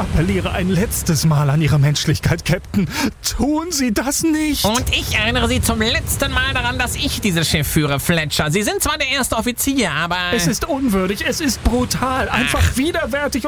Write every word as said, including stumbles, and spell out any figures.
appelliere ein letztes Mal an Ihre Menschlichkeit, Captain. Tun Sie das nicht! Und ich erinnere Sie zum letzten Mal daran, dass ich dieses Schiff führe, Fletcher. Sie sind zwar der erste Offizier, aber... Es ist unwürdig, es ist brutal, einfach widerwärtig